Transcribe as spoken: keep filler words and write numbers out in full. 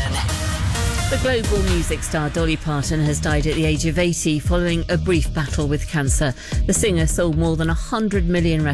The global music star Dolly Parton has died at the age of eighty following a brief battle with cancer. The singer sold more than one hundred million records